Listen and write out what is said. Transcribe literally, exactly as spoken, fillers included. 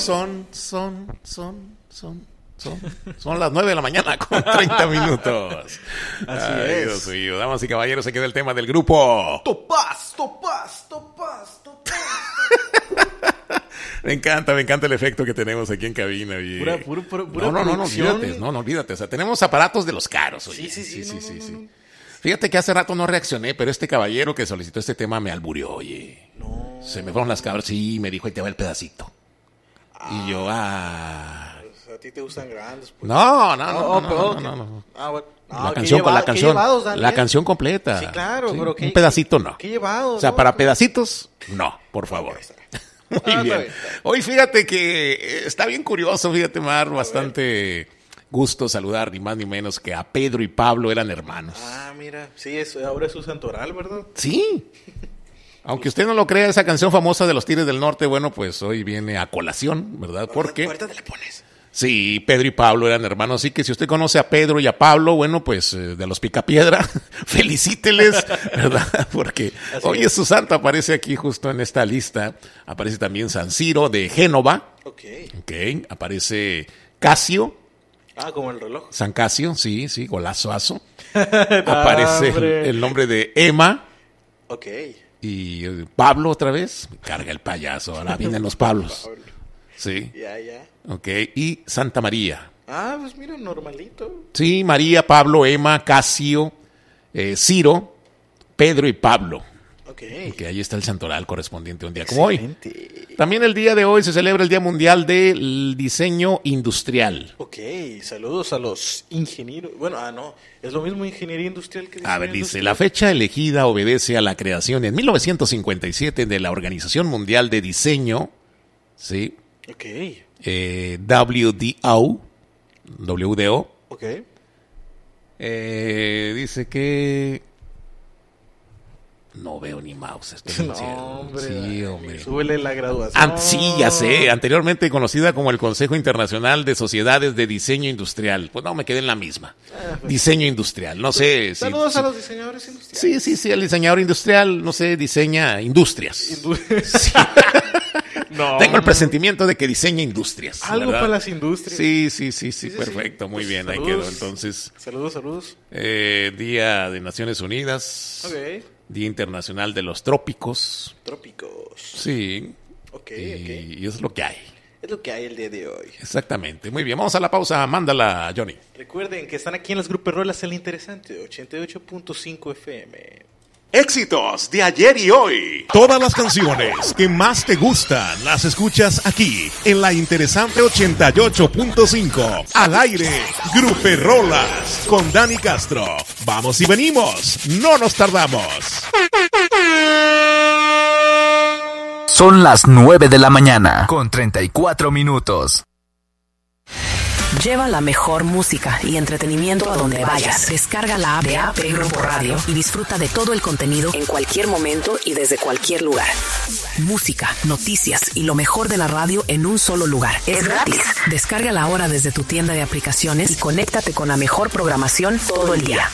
son, son, son, son, son, son las nueve de la mañana con treinta minutos. Así Ay, es. Dios mío. Damas y caballeros, se queda el tema del grupo. Topaz, Topaz, Topaz, Topaz. Me encanta, me encanta el efecto que tenemos aquí en cabina. Oye. Pura, pura, pura, pura no, no, no, no, producción. olvídate, no, no, olvídate. O sea, tenemos aparatos de los caros. Oye. Sí, sí, sí, no, no, no, no. Fíjate que hace rato no reaccioné, pero este caballero que solicitó este tema me alburió, oye. No. Se me fueron las cabras, sí, me dijo, ahí te va el pedacito. Ah, y yo, ah... pues a ti te gustan grandes. Pues. No, no, no, Oh, no, pero, no, ok. no, no. Ah, bueno. No, La ¿qué canción, lleva- la qué canción, llevados, Daniel? la canción completa. Sí, claro, Sí, pero ¿qué- un pedacito no. ¿Qué llevados? O sea, no? para pedacitos, no, por favor. Ok, está bien. Muy Ah, está bien. bien, está bien. Hoy fíjate que eh, está bien curioso, fíjate, Mar, bastante gusto saludar ni más ni menos que a Pedro y Pablo eran hermanos. Ah, mira, sí, es, ahora es su santoral, ¿verdad? Sí. Aunque usted no lo crea, esa canción famosa de los Tigres del Norte, bueno, pues hoy viene a colación, ¿verdad? Porque Ahorita te le pones. sí, Pedro y Pablo eran hermanos, así que si usted conoce a Pedro y a Pablo, bueno, pues eh, de los Picapiedra, felicíteles, ¿verdad? Porque hoy es su santo, aparece aquí justo en esta lista. Aparece también San Ciro de Génova, Ok. ok, aparece Casio, Ah, como el reloj. San Casio, sí, sí, golazoazo. Aparece el, hombre. el nombre de Emma Ok. y eh, Pablo otra vez. Me carga el payaso, ahora vienen los Pablos. Sí, Ya, ya. ok, y Santa María. Ah, pues mira, normalito. Sí, María, Pablo, Emma, Casio, eh, Ciro, Pedro y Pablo. Ok. Que ahí está el santoral correspondiente a un día como hoy. Excelente. También el día de hoy se celebra el Día Mundial del Diseño Industrial. Ok, saludos a los ingenieros. Bueno, ah, no, es lo mismo ingeniería industrial que A ver, diseño dice, industrial. la fecha elegida obedece a la creación en mil novecientos cincuenta y siete de la Organización Mundial de Diseño, ¿sí? Ok, Eh, W D O, W D O. ok. Eh, dice que... No veo ni mouse. Estoy en el cielo. No, hombre. Sí, Dani, hombre. Súbele la graduación. An- sí, ya sé, anteriormente conocida como el Consejo Internacional de Sociedades de Diseño Industrial. Pues no, me quedé en la misma. Diseño industrial, no sé. si- Saludos si- a los diseñadores industriales. Sí, sí, sí, el diseñador industrial, no sé, diseña industrias. Indu- Sí. No, Tengo el no. presentimiento de que diseña industrias. Algo ¿verdad? para las industrias. Sí, sí, sí, sí, Sí, sí, perfecto, sí. muy Pues, bien, ahí saludos. quedó. Entonces, Saludos, saludos. eh, Día de Naciones Unidas, Ok. Día Internacional de los Trópicos. Trópicos. Sí, Ok, y, ok. y es lo que hay. Es lo que hay el día de hoy. Exactamente, muy bien, vamos a la pausa, mándala, Johnny. Recuerden que están aquí en los grupos Rolas el Interesante, ochenta y ocho punto cinco F M. Éxitos de ayer y hoy. Todas las canciones que más te gustan las escuchas aquí en la interesante ochenta y ocho punto cinco. Al aire, Gruperrolas con Dani Castro. Vamos y venimos, no nos tardamos. Son las nueve de la mañana con treinta y cuatro minutos. Lleva la mejor música y entretenimiento a donde vayas. Descarga la app de A P Grupo Radio y disfruta de todo el contenido en cualquier momento y desde cualquier lugar. Música, noticias y lo mejor de la radio en un solo lugar. Es gratis. Descárgala ahora desde tu tienda de aplicaciones y conéctate con la mejor programación todo el día.